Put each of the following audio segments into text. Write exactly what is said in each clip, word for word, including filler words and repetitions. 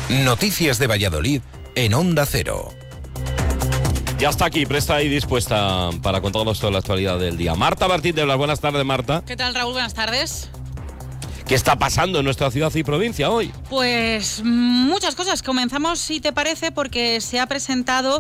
Noticias de Valladolid en Onda Cero. Ya está aquí, presta y dispuesta para contarnos toda la actualidad del día. Marta Martín de Blas, buenas tardes, Marta. ¿Qué tal, Raúl? Buenas tardes. ¿Qué está pasando en nuestra ciudad y provincia hoy? Pues muchas cosas. Comenzamos, si te parece, porque se ha presentado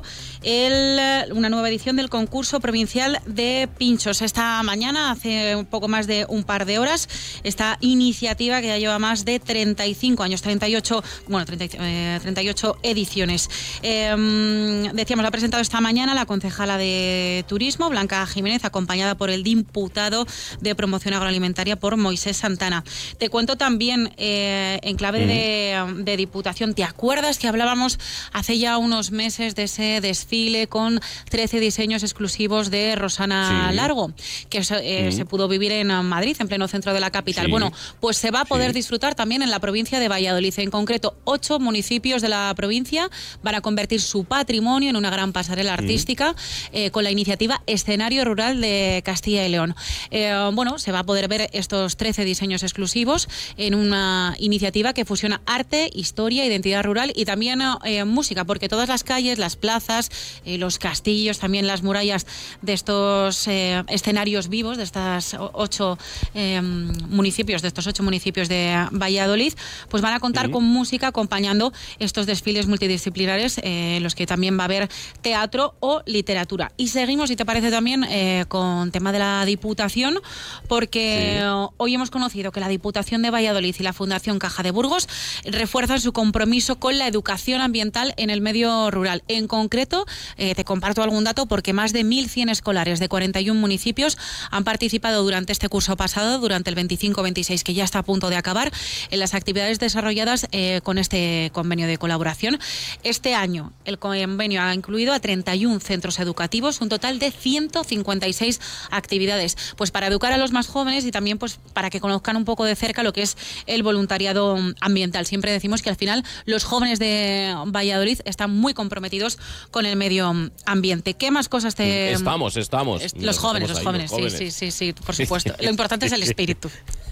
el, una nueva edición del concurso provincial de pinchos. Esta mañana, hace un poco más de un par de horas, esta iniciativa que ya lleva más de treinta y cinco años, treinta y ocho, bueno, treinta, eh, treinta y ocho ediciones. Eh, decíamos, la ha presentado esta mañana la concejala de Turismo, Blanca Jiménez, acompañada por el diputado de Promoción Agroalimentaria, por Moisés Santana. Te cuento también, eh, en clave de, de Diputación, ¿te acuerdas que hablábamos hace ya unos meses de ese desfile con trece diseños exclusivos de Rosana sí. Largo, que eh, sí. se pudo vivir en Madrid, en pleno centro de la capital? Sí. Bueno, pues se va a poder sí. disfrutar también en la provincia de Valladolid. En concreto, ocho municipios de la provincia van a convertir su patrimonio en una gran pasarela artística sí. eh, con la iniciativa Escenario Rural de Castilla y León. Eh, bueno, se va a poder ver estos trece diseños exclusivos en una iniciativa que fusiona arte, historia, identidad rural y también eh, música, porque todas las calles, las plazas, eh, los castillos, también las murallas de estos eh, escenarios vivos, de estas ocho eh, municipios, de estos ocho municipios de Valladolid, pues van a contar uh-huh. con música acompañando estos desfiles multidisciplinares, eh, en los que también va a haber teatro o literatura. Y seguimos, si te parece, también eh, con tema de la Diputación, porque sí. hoy hemos conocido que la Diputación de Valladolid y la Fundación Caja de Burgos refuerzan su compromiso con la educación ambiental en el medio rural. En concreto, eh, te comparto algún dato, porque más de mil cien escolares de cuarenta y uno municipios han participado durante este curso pasado, durante el veinticinco veintiséis, que ya está a punto de acabar, en las actividades desarrolladas eh, con este convenio de colaboración. Este año el convenio ha incluido a treinta y uno centros educativos, un total de ciento cincuenta y seis actividades, pues para educar a los más jóvenes y también pues para que conozcan un poco de cerca lo que es el voluntariado ambiental. Siempre decimos que al final los jóvenes de Valladolid están muy comprometidos con el medio ambiente. ¿Qué más cosas te...? Estamos, estamos. Est- los jóvenes, los ahí, jóvenes, los jóvenes, sí, sí, sí, sí, por supuesto. Lo importante es el espíritu.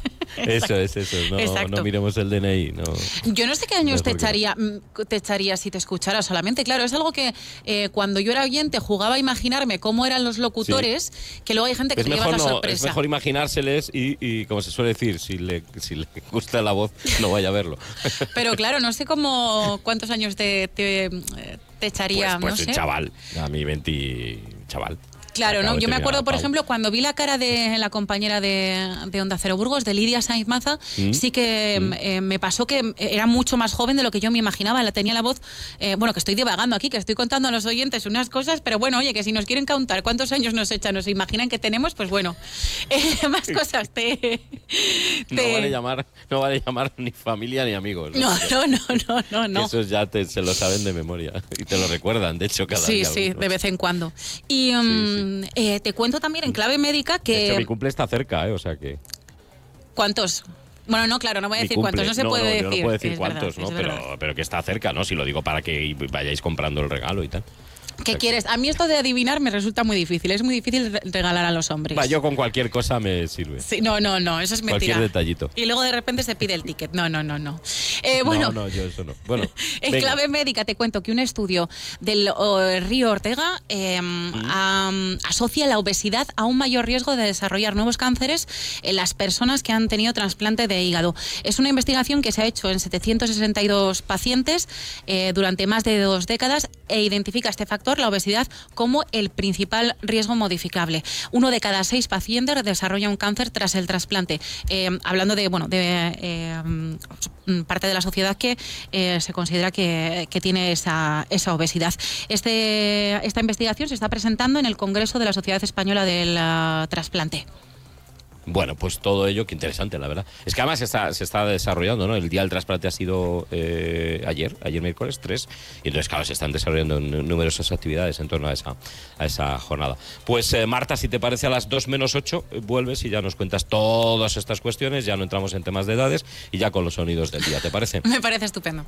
Eso es, eso, no, no miremos el D N I. No. Yo no sé qué años no te, echaría, te echaría si te escuchara solamente. Claro, es algo que eh, cuando yo era oyente jugaba a imaginarme cómo eran los locutores, sí. que luego hay gente que es te lleva la no, sorpresa. Es mejor imaginárseles y, y, como se suele decir, si le, si le gusta la voz, no vaya a verlo. Pero claro, no sé cómo cuántos años te, te, te echaría, pues, pues no sé. chaval, a mí veinte chaval. Claro, ¿no? Yo me acuerdo, por ejemplo, cuando vi la cara de la compañera de, de Onda Cero Burgos, de Lidia Sainz Maza, ¿Mm? sí que ¿Mm? eh, me pasó que era mucho más joven de lo que yo me imaginaba. La tenía la voz, eh, bueno, que estoy divagando aquí, que estoy contando a los oyentes unas cosas, pero bueno, oye, que si nos quieren contar cuántos años nos echan, nos imaginan que tenemos, pues bueno, eh, más cosas te, te... No vale llamar, no vale llamar ni familia ni amigos. No, no, no, no, no. no. Esos ya te, se lo saben de memoria y te lo recuerdan, de hecho, cada sí, día. Sí, sí, algunos. de vez en cuando. Y... Um, sí, sí. Eh, te cuento también en clave médica que... De hecho, mi cumple está cerca, ¿eh? O sea que... ¿Cuántos? Bueno, no, claro, no voy a decir cuántos, no se no, puede no, decir. Yo no puedo decir es cuántos, verdad, ¿no? Pero, pero que está cerca, ¿no? Si lo digo para que vayáis comprando el regalo y tal. ¿Qué o sea, quieres? A mí esto de adivinar me resulta muy difícil. Es muy difícil regalar a los hombres. Va, yo con cualquier cosa me sirve. Sí, no, no, no, eso es mentira. Cualquier detallito. Y luego de repente se pide el ticket. No, no, no, no. Eh, bueno, no, no, yo eso no. Bueno, en venga. Clave médica te cuento que un estudio del uh, Río Ortega eh, ¿Mm? a, asocia la obesidad a un mayor riesgo de desarrollar nuevos cánceres en las personas que han tenido trasplante de hígado. Es una investigación que se ha hecho en setecientos sesenta y dos pacientes eh, durante más de dos décadas e identifica este factor, la obesidad, como el principal riesgo modificable. Uno de cada seis pacientes desarrolla un cáncer tras el trasplante. Eh, hablando de, bueno, de eh, parte de la sociedad que eh, se considera que, que tiene esa, esa obesidad. Este, esta investigación se está presentando en el Congreso de la Sociedad Española del uh, Trasplante. Bueno, pues todo ello, qué interesante, la verdad. Es que además se está, se está desarrollando, ¿no? El Día del Trasplante ha sido eh, ayer, ayer miércoles tres, y entonces, claro, se están desarrollando numerosas actividades en torno a esa, a esa jornada. Pues, eh, Marta, si te parece, a las dos menos ocho eh, vuelves y ya nos cuentas todas estas cuestiones, ya no entramos en temas de edades y ya con los sonidos del día, ¿te parece? Me parece estupendo.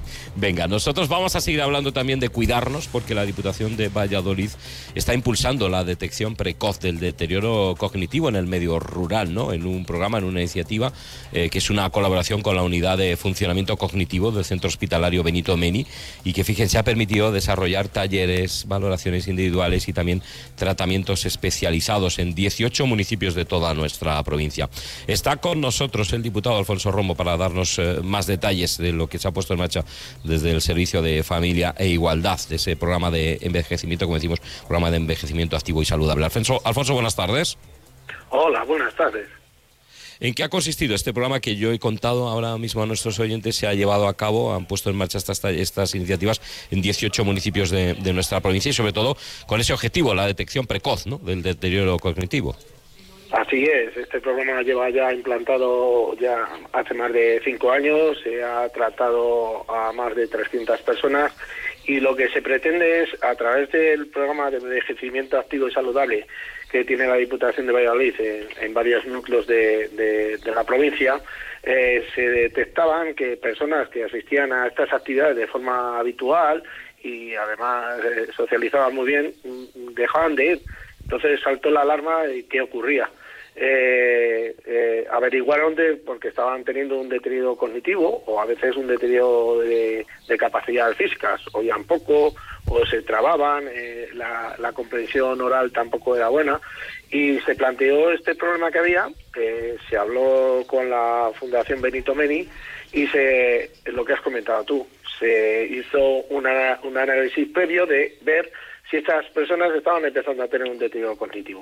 Venga, nosotros vamos a seguir hablando también de cuidarnos, porque la Diputación de Valladolid está impulsando la detección precoz del deterioro cognitivo en el medio rural, ¿no? En un programa, en una iniciativa eh, que es una colaboración con la Unidad de Funcionamiento Cognitivo del Centro Hospitalario Benito Meni, y que, fíjense, ha permitido desarrollar talleres, valoraciones individuales y también tratamientos especializados en dieciocho municipios de toda nuestra provincia. Está con nosotros el diputado Alfonso Romo para darnos eh, más detalles de lo que se ha puesto en marcha desde el Servicio de Familia e Igualdad, de ese programa de envejecimiento, como decimos, programa de envejecimiento activo y saludable. Alfonso, Alfonso, buenas tardes. Hola, buenas tardes. ¿En qué ha consistido este programa que yo he contado ahora mismo a nuestros oyentes? Se ha llevado a cabo, han puesto en marcha estas, estas iniciativas en dieciocho municipios de, de nuestra provincia, y sobre todo con ese objetivo, la detección precoz, ¿no?, del deterioro cognitivo. Así es, este programa lleva ya implantado ya hace más de cinco años, se ha tratado a más de trescientas personas, y lo que se pretende es, a través del programa de envejecimiento activo y saludable que tiene la Diputación de Valladolid en, en varios núcleos de, de, de la provincia, eh, se detectaban que personas que asistían a estas actividades de forma habitual y además eh, socializaban muy bien, dejaban de ir. Entonces saltó la alarma de qué ocurría. Eh, eh, averiguaron de porque estaban teniendo un deterioro cognitivo, o a veces un deterioro de, de capacidades físicas, oían poco o se trababan, eh, la, la comprensión oral tampoco era buena, y se planteó este problema que había, eh, se habló con la Fundación Benito Meni y se, lo que has comentado tú, se hizo una, un análisis previo de ver si estas personas estaban empezando a tener un deterioro cognitivo.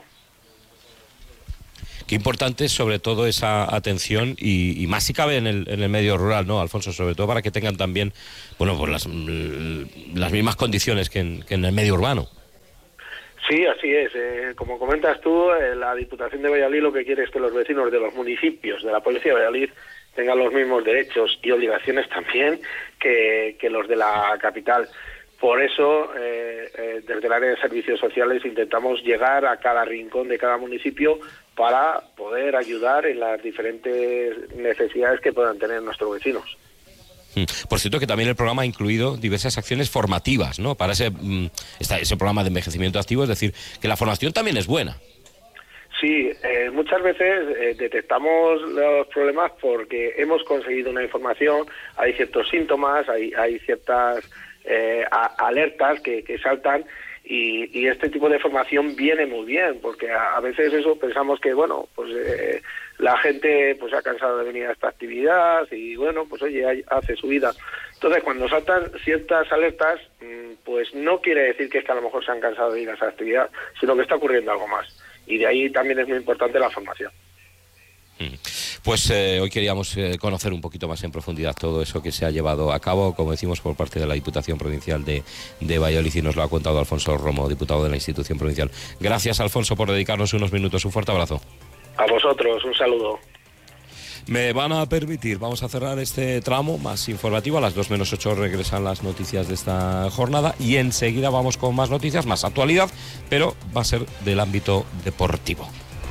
Qué importante es sobre todo esa atención, y, y más si cabe en el, en el medio rural, ¿no, Alfonso? Sobre todo para que tengan también, bueno, pues las, las mismas condiciones que en, que en el medio urbano. Sí, así es. Eh, como comentas tú, eh, la Diputación de Valladolid lo que quiere es que los vecinos de los municipios de la provincia de Valladolid tengan los mismos derechos y obligaciones también que, que los de la capital. Por eso, eh, eh, desde el área de servicios sociales intentamos llegar a cada rincón de cada municipio para poder ayudar en las diferentes necesidades que puedan tener nuestros vecinos. Por cierto, que también el programa ha incluido diversas acciones formativas, ¿no?, para ese, ese programa de envejecimiento activo, es decir, que la formación también es buena. Sí, eh, muchas veces eh, detectamos los problemas porque hemos conseguido una información, hay ciertos síntomas, hay, hay ciertas eh, a, alertas que, que saltan, y, y este tipo de formación viene muy bien, porque a, a veces eso pensamos que, bueno, pues eh, la gente pues ha cansado de venir a esta actividad y, bueno, pues oye, hace su vida. Entonces, cuando saltan ciertas alertas, pues no quiere decir que es que a lo mejor se han cansado de ir a esa actividad, sino que está ocurriendo algo más. Y de ahí también es muy importante la formación. Pues eh, hoy queríamos eh, conocer un poquito más en profundidad todo eso que se ha llevado a cabo, como decimos, por parte de la Diputación Provincial de, de Valladolid, y nos lo ha contado Alfonso Romo, diputado de la institución provincial. Gracias, Alfonso, por dedicarnos unos minutos. Un fuerte abrazo. A vosotros, un saludo. Me van a permitir, vamos a cerrar este tramo más informativo. A las dos menos ocho regresan las noticias de esta jornada, y enseguida vamos con más noticias, más actualidad, pero va a ser del ámbito deportivo.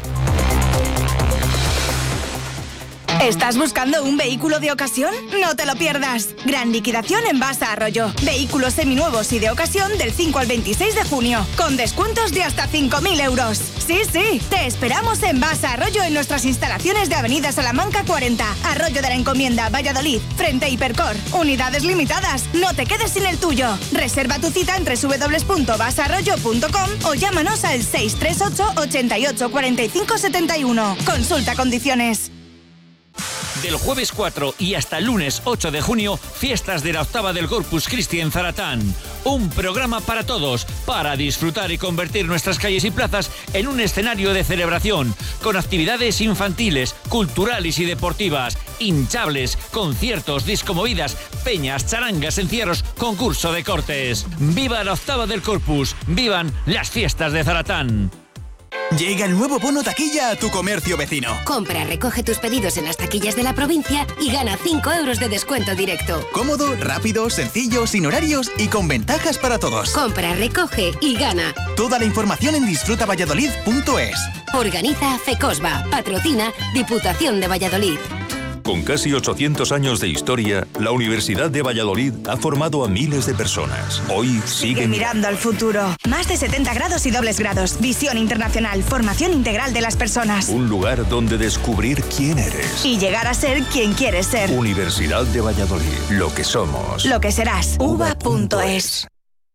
¿Estás buscando un vehículo de ocasión? No te lo pierdas. Gran liquidación en Basa Arroyo. Vehículos seminuevos y de ocasión del cinco al veintiséis de junio, con descuentos de hasta cinco mil euros. Sí, sí, te esperamos en Basa Arroyo, en nuestras instalaciones de Avenida Salamanca cuarenta, Arroyo de la Encomienda, Valladolid, frente a Hipercor. Unidades limitadas, no te quedes sin el tuyo. Reserva tu cita en doble u doble u doble u punto basa arroyo punto com o llámanos al seis tres ocho, ocho ocho, cuatro cinco siete uno. Consulta condiciones. Del jueves cuatro y hasta el lunes ocho de junio, fiestas de la octava del Corpus Christi en Zaratán. Un programa para todos, para disfrutar y convertir nuestras calles y plazas en un escenario de celebración, con actividades infantiles, culturales y deportivas, hinchables, conciertos, discomovidas, peñas, charangas, encierros, concurso de cortes. ¡Viva la octava del Corpus! ¡Vivan las fiestas de Zaratán! Llega el nuevo bono taquilla a tu comercio vecino. Compra, recoge tus pedidos en las taquillas de la provincia y gana cinco euros de descuento directo. Cómodo, rápido, sencillo, sin horarios y con ventajas para todos. Compra, recoge y gana. Toda la información en disfruta valladolid punto es. Organiza FECOSBA. Patrocina Diputación de Valladolid. Con casi ochocientos años de historia, la Universidad de Valladolid ha formado a miles de personas. Hoy sigue, sigue mirando al futuro. Más de setenta grados y dobles grados. Visión internacional. Formación integral de las personas. Un lugar donde descubrir quién eres. Y llegar a ser quien quieres ser. Universidad de Valladolid. Lo que somos. Lo que serás. uva punto es.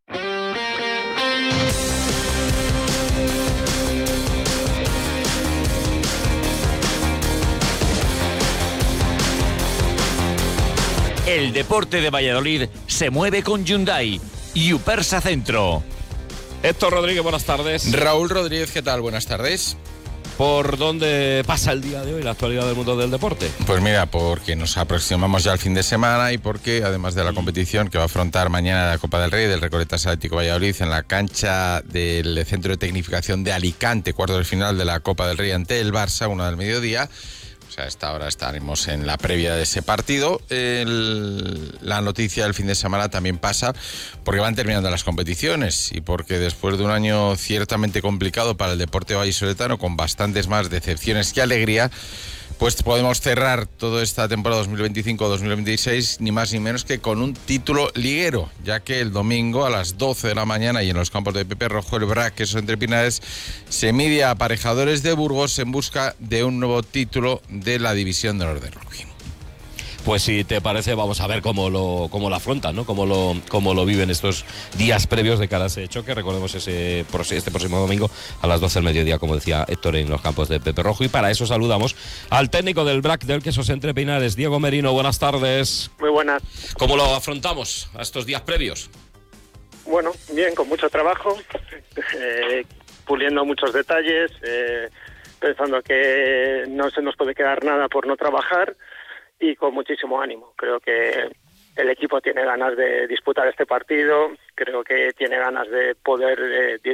El deporte de Valladolid se mueve con Hyundai. Yupersa Centro. Héctor Rodríguez, buenas tardes. Raúl Rodríguez, ¿qué tal? Buenas tardes. ¿Por dónde pasa el día de hoy la actualidad del mundo del deporte? Pues mira, porque nos aproximamos ya al fin de semana y porque además de la competición que va a afrontar mañana la Copa del Rey del Recoletas Atlético Valladolid en la cancha del Centro de Tecnificación de Alicante, cuartos de final de la Copa del Rey ante el Barça, una del mediodía. O sea, a esta hora estaremos en la previa de ese partido. El, la noticia del fin de semana también pasa porque van terminando las competiciones y porque después de un año ciertamente complicado para el deporte vallisoletano, con bastantes más decepciones que alegría, pues podemos cerrar toda esta temporada dos mil veinticinco dos mil veintiséis ni más ni menos que con un título liguero, ya que el domingo a las doce de la mañana y en los campos de Pepe Rojo, el B R A C, que es entre Pinares, se mide a Aparejadores de Burgos en busca de un nuevo título de la División de Honor de Rugby. Pues si te parece, vamos a ver cómo lo, cómo lo afrontan, ¿no? Cómo lo, cómo lo viven estos días previos de cara a ese choque. Recordemos ese, este próximo domingo a las doce del mediodía, como decía Héctor, en los campos de Pepe Rojo. Y para eso saludamos al técnico del B R A C del Quesos Entre Pinares, Diego Merino. Buenas tardes. Muy buenas. ¿Cómo lo afrontamos a estos días previos? Bueno, bien, con mucho trabajo, eh, puliendo muchos detalles, eh, pensando que no se nos puede quedar nada por no trabajar, y con muchísimo ánimo. Creo que el equipo tiene ganas de disputar este partido, creo que tiene ganas de poder eh,